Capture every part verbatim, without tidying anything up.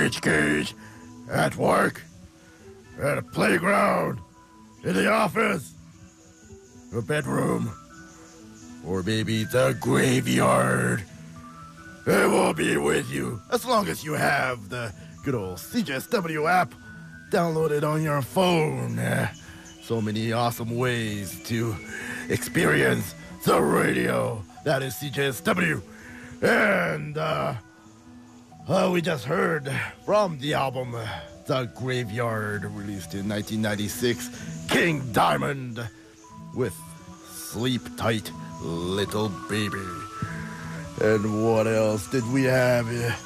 Rich Cage, at work, at a playground, in the office, a bedroom, or maybe the graveyard. It will be with you as long as you have the good old C J S W app downloaded on your phone. Uh, so many awesome ways to experience the radio. That is C J S W. And uh, uh, we just heard from the album uh, The Graveyard, released in nineteen ninety-six, King Diamond with Sleep Tight Little Baby. And what else did we have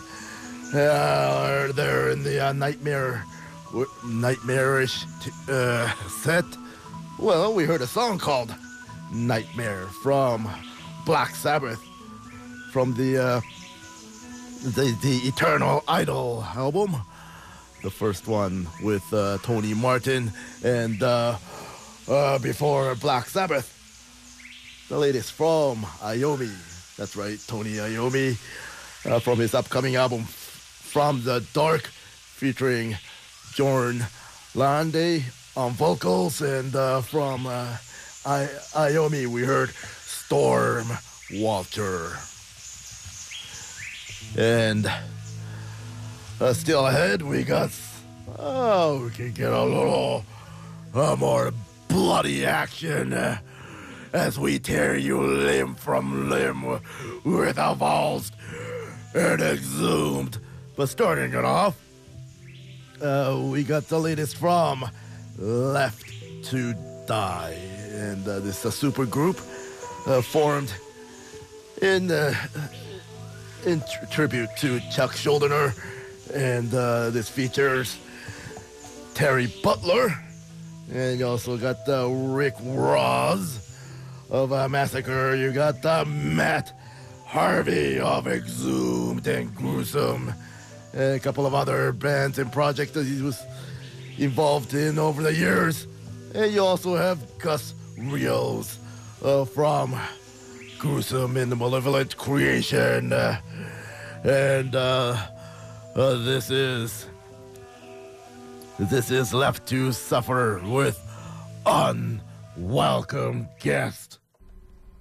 uh, there in the uh, nightmare, nightmarish uh, set? Well, we heard a song called Nightmare from Black Sabbath, from the uh, the the Eternal Idol album, the first one with uh, Tony Martin, and uh, uh, before Black Sabbath, the latest from Iommi. That's right, Tony Iommi, uh, from his upcoming album From the Dark, featuring Jorn Lande on vocals, and uh, from uh, I- Iommi we heard Storm Walter. And uh, still ahead, we got, oh, we can get a little uh, more bloody action uh, as we tear you limb from limb with avulsed and exhumed. But starting it off, uh, we got the latest from Left to Die. And uh, this is a super group uh, formed in uh, in tr- tribute to Chuck Schuldiner, and uh, this features Terry Butler, and you also got uh, Rick Ross of uh, Massacre. You got uh, Matt Harvey of Exhumed and Gruesome, and a couple of other bands and projects that he was involved in over the years. And you also have Gus Rios uh, from Gruesome and the Malevolent Creation. Uh, and uh, uh, this is this is Left to Suffer with Unwelcome Guest.